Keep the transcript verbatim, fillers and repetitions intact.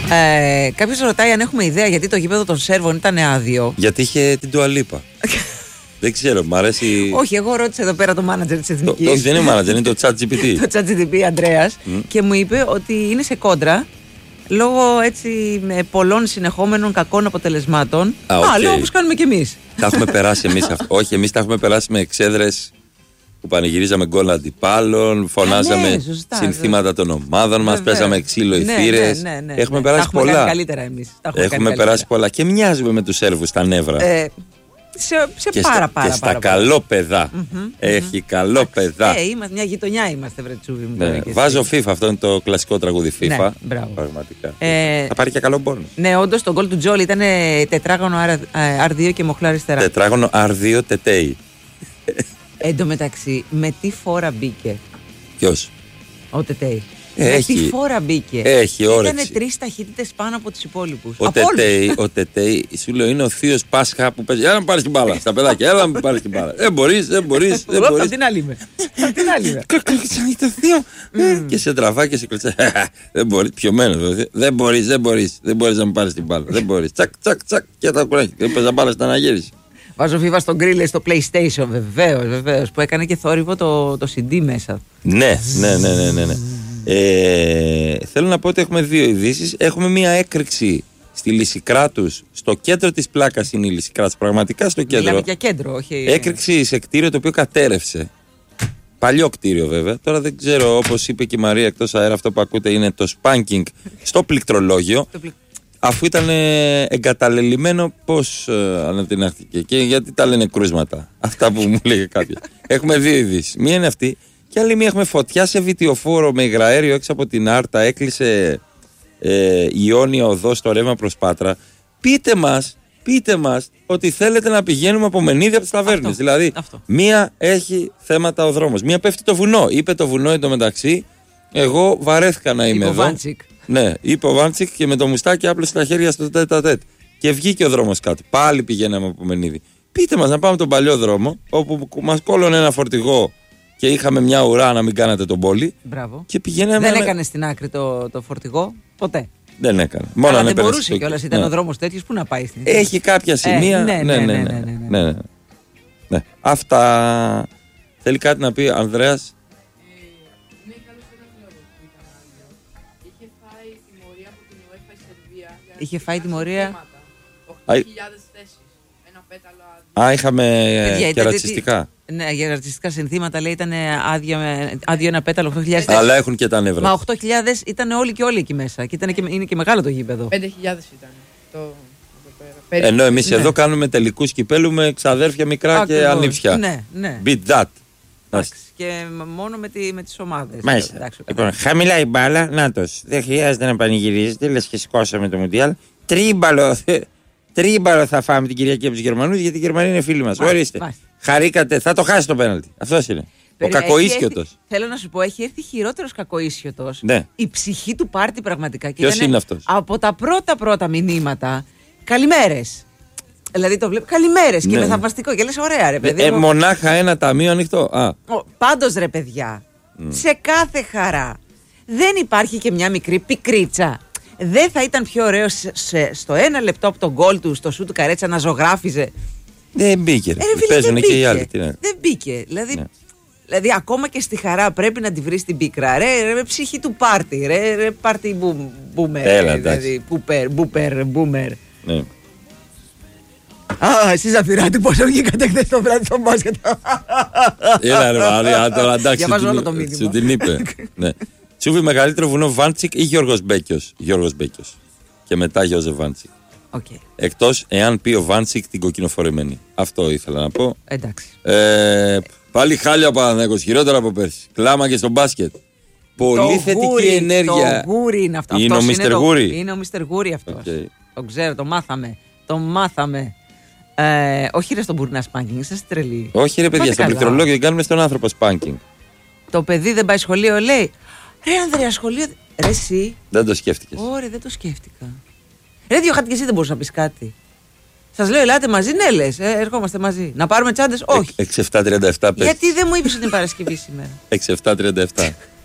Ε, Κάποιος ρωτάει αν έχουμε ιδέα γιατί το γήπεδο των Σέρβων ήταν άδειο. Γιατί είχε την Ντουαλίπα. Δεν ξέρω, μ' αρέσει. Όχι, εγώ ρώτησα εδώ πέρα το μάνατζερ της Εθνικής. Όχι, δεν είναι μάνατζερ, είναι το ChatGPT. Το ChatGPT Ανδρέας mm. και μου είπε ότι είναι σε κόντρα λόγω έτσι πολλών συνεχόμενων κακών αποτελεσμάτων. Α, okay. λόγω όπως κάνουμε κι εμείς. Τα έχουμε περάσει εμείς αυτό. Όχι, εμείς τα έχουμε περάσει με εξέδρες που πανηγυρίζαμε γκολ αντιπάλων, φωνάζαμε ναι, σωστά, συνθήματα των ομάδων μας, παίζαμε ξύλο οι ναι, θύρες. Ναι, ναι, ναι, έχουμε ναι. περάσει τα πολλά. Έχουμε καλύτερα εμείς. Έχουμε, έχουμε περάσει πολλά και μοιάζουμε με τους Σέρβους στα νεύρα. Ε, σε, σε και πάρα, στα, πάρα, και στα πάρα, καλό παιδά. Mm-hmm, Έχει mm-hmm. καλό Άξι, παιδά. Ε, είμαστε, μια γειτονιά είμαστε, βρε Τσούβι μου. Ναι, βάζω FIFA, αυτό είναι το κλασικό τραγούδι FIFA. Ναι, μπράβο. Πραγματικά. Ε, θα πάρει και καλό πόνο. Ναι, όντως το γκολ του Τζόλι ήταν τετράγωνο αρ δύο και μοχλά αριστερά. Τετράγωνο αρ δύο τετέι. Εν τω μεταξύ, με τι φόρα μπήκε. Ποιος? Ο Τετέι. Έχει, με τι φόρα μπήκε. Έχει όρεξη. Ήτανε τρεις ταχύτητες πάνω από τους υπόλοιπους. Ο Τετέι, ο Τετέι, σου λέω, είναι ο θείος Πάσχα που παίζει. Έλα να μου πάρεις την μπάλα. Στα παιδάκια, έλα να μου πάρεις την μπάλα. Δεν μπορείς, δεν μπορείς. Απ' την άλλη είμαι. Απ' την άλλη είμαι. Κλωτσάει το θείο. Και σε τραβά και σε κλωτσάει. Δεν μπορείς, πιωμένο. Δεν μπορείς, δεν μπορείς. Δεν μπορείς να μου πάρεις την μπάλα. Δεν μπορείς. Τσακ, τσακ, τσακ. Και τα κουράκι. Δεν παίζα μπάλα στην αναγέρηση. Βάζω FIFA στον γκρίλε στο PlayStation, βεβαίως, βεβαίως, που έκανε και θόρυβο το, το σι ντι μέσα. Ναι, ναι, ναι, ναι, ναι, ναι. Ε, θέλω να πω ότι έχουμε δύο ειδήσεις. Έχουμε μία έκρηξη στη Λυσικράτους. Στο κέντρο της πλάκας είναι η Λυσικράτους, πραγματικά στο κέντρο. Μιλάμε για κέντρο, όχι. Έκρηξη σε κτίριο το οποίο κατέρευσε. Παλιό κτίριο βέβαια. Τώρα δεν ξέρω, όπως είπε και η Μαρία εκτός αέρα, αυτό που ακούτε είναι το spanking στο πληκτρολόγιο. Αφού ήταν εγκαταλελειμμένο, πώς ε, ανατινάχθηκε και γιατί τα λένε κρούσματα. Αυτά που μου λέγε κάποιος. Έχουμε δύο ειδήσεις. Μία είναι αυτή, και άλλη μία έχουμε φωτιά σε βιτιοφόρο με υγραέριο έξω από την Άρτα. Έκλεισε ε, Ιόνια οδό στο ρεύμα προς Πάτρα. Πείτε μας, πείτε μας ότι θέλετε να πηγαίνουμε από Μενίδη από τις ταβέρνες. Δηλαδή, αυτό. Μία έχει θέματα ο δρόμος. Μία πέφτει το βουνό. Είπε το βουνό εντωμεταξύ. Εγώ βαρέθηκα να είμαι εδώ. Βάντσικ. Ναι, είπε ο Βάντσικ και με το μουστάκι άπλωσε τα χέρια στο τέτα τέτ. Και βγήκε ο δρόμος κάτω. Πάλι πηγαίναμε από Μενίδη. Πείτε μας να πάμε τον παλιό δρόμο, όπου μας κόλλωνε ένα φορτηγό και είχαμε μια ουρά να μην κάνατε τον πόλη. Μπράβο. Και πηγαίναμε. Δεν έκανε στην άκρη το, το φορτηγό, ποτέ. Δεν έκανε. Μόνο αλλά αν δεν μπορούσε κιόλας, ήταν ναι. ο δρόμος τέτοιος, πού να πάει στην. Έχει κάποια σημεία. Ε, ναι, ναι, ναι, ναι, ναι, ναι, ναι, ναι, ναι. Αυτά. Θέλει κάτι να πει, Ανδρέας? Είχε φάει τιμωρία. οκτώ χιλιάδες θέσεις. Ένα πέταλο άδειο. Α, είχαμε και ρατσιστικά. Ναι, για ρατσιστικά συνθήματα λέει ήταν άδειο, άδειο ένα πέταλο οκτώ χιλιάδες θέσεις. Αλλά έχουν και τα νεύρα. Μα οκτώ χιλιάδες ήταν όλοι και όλοι εκεί μέσα. Και, ήταν και είναι και μεγάλο το γήπεδο. πέντε χιλιάδες ήταν. Το... Ενώ εμείς ναι. εδώ κάνουμε τελικούς κυπέλου με ξαδέρφια μικρά Άκου, και ανήψια. Ναι, ναι. Beat that. Και μόνο με, τη, με τις ομάδες. Μάλιστα. Εντάξει, λοιπόν, χαμηλά η μπάλα, νάτος. Δεν χρειάζεται να πανηγυρίζετε, λες και σηκώσαμε το Μουντιάλ. Τρίμπαλο, τρίμπαλο θα φάμε την Κυριακή από τους Γερμανούς, γιατί οι Γερμανοί είναι φίλοι μας. Ορίστε. Μάλιστα. Χαρήκατε, θα το χάσει το πέναλτι. Αυτός είναι. Περί, ο κακοίσιωτος. Θέλω να σου πω, έχει έρθει χειρότερος κακοίσιωτος. Ναι. Η ψυχή του πάρτι πραγματικά. Ποιος είναι αυτός? Από τα πρώτα πρώτα μηνύματα. Καλημέρες. Δηλαδή το βλέπω. Καλημέρες ναι. και με θαυμαστικό. Και λες ωραία, ρε παιδί. Ε, μονάχα ένα ταμείο ανοιχτό. Α. Πάντως ρε παιδιά, mm. σε κάθε χαρά δεν υπάρχει και μια μικρή πικρίτσα. Δεν θα ήταν πιο ωραίο σε, σε, στο ένα λεπτό από τον γκολ του, στο σου του Καρέτσα να ζωγράφιζε. Δεν μπήκε. Ρε. Ε, Παίζουν δεν και μπήκε. Οι άλλοι. Τι δεν μπήκε. Δηλαδή, ναι. δηλαδή ακόμα και στη χαρά πρέπει να τη βρει την πίκρα. Ρε, ρε, ρε ψυχή του πάρτι. Ρε, ρε πάρτι μπούμερ. Έλα, δηλαδή, μπούπερ, μπούπερ, μπούμερ. Ναι. Α, εσείς Ζαφυράτη πόσο βγήκατε χθες το βράδυ στο μπάσκετ. Έλα ρε Μαρία, τώρα εντάξει. Διαβάζω όλο το μήνυμα. Σου την είπε. Ναι. Τσούβι μεγαλύτερο βουνό, Βάντσικ ή Γιώργος Μπέκιος? Γιώργος Μπέκιος. Και μετά Γιώζε Βάντσικ. Okay. Εκτός εάν πει ο Βάντσικ την κοκκινοφορεμένη. Αυτό ήθελα να πω. Εντάξει. Ε, πάλι χάλια ο Παναθηναϊκός, χειρότερα από πέρσι. Κλάμα και στο μπάσκετ. Πολύ το θετική γούρι, ενέργεια. Το γούρι είναι αυτό. Είναι ο Μίστερ Γούρι. Είναι ο Μίστερ Γούρι αυτός. Okay. Το ξέρω, το μάθαμε. Το μάθαμε. Ε, όχι ρε στον μπουρνά σπάνκινγκ, είσαστε τρελοί. Όχι ρε παιδιά, στο πληκτρολόγιο δεν κάνουμε στον άνθρωπο σπάνκινγκ. Το παιδί δεν πάει σχολείο, λέει. Ρε Ανδρέα, σχολείο. Ρε εσύ. Δεν το σκέφτηκες? Ωραία, δεν το σκέφτηκα. Ρε Διοχάτη, και εσύ δεν μπορείς να πεις κάτι. Σας λέω, ελάτε μαζί, ναι λες, ε, ερχόμαστε μαζί. Να πάρουμε τσάντες, όχι. έξι επτά τριάντα επτά Γιατί δεν μου είπες ότι είναι Παρασκευή σήμερα? έξι επτά τριάντα επτά